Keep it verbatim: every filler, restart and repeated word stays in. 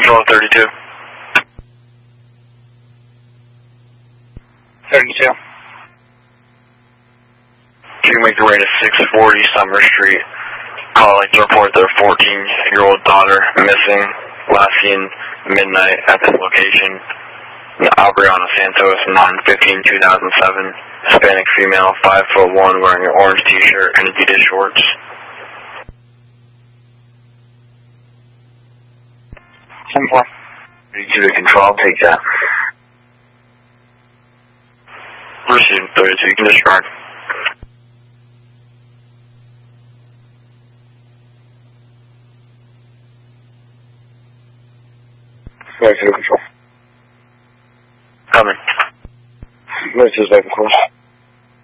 Control thirty-two. thirty-two. You can make your way to six forty Summer Street. Calling to report their fourteen-year-old daughter missing, last seen midnight at this location. Aubriana Santos, nine fifteen two thousand seven. Hispanic female, five foot one, wearing an orange t-shirt and Adidas shorts. ten four. thirty-two to control, take that. Received thirty-two, you can disregard. thirty-two control. Coming. This is back, of course.